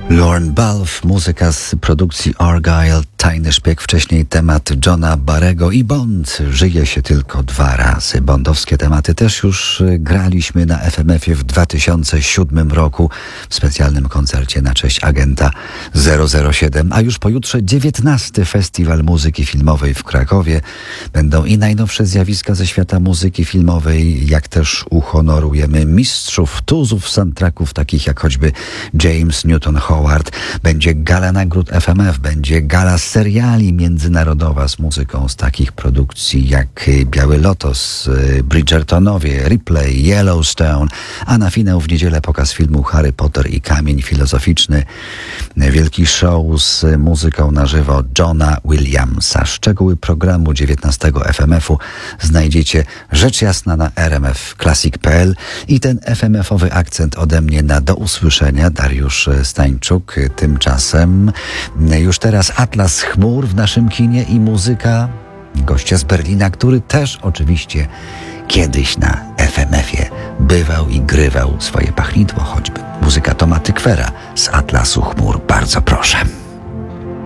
Lorne Balfe, muzyka z produkcji Argyle, Tajny szpieg, wcześniej temat Johna Barrego i Bond. Żyje się tylko 2 razy. Bondowskie tematy też już graliśmy na FMF-ie w 2007 roku w specjalnym koncercie na cześć agenta 007, a już pojutrze 19. Festiwal Muzyki Filmowej w Krakowie. Będą i najnowsze zjawiska ze świata muzyki filmowej, jak też uhonorujemy mistrzów, tuzów soundtracków, takich jak choćby James Newton Howard. Będzie gala nagród FMF, będzie gala seriali międzynarodowa z muzyką z takich produkcji jak Biały Lotos, Bridgertonowie, Ripley, Yellowstone, a na finał w niedzielę pokaz filmu Harry Potter i Kamień Filozoficzny. Wielki show z muzyką na żywo Johna Williamsa. Szczegóły programu 19 FMF-u znajdziecie rzecz jasna na rmfclassic.pl i ten FMF-owy akcent ode mnie na do usłyszenia. Dariusz Stańczuk. Tymczasem już teraz Atlas chmur w naszym kinie i muzyka gościa z Berlina, który też oczywiście kiedyś na FMF-ie bywał i grywał swoje pachnidło choćby. Muzyka Toma Tykwera z Atlasu chmur. Bardzo proszę.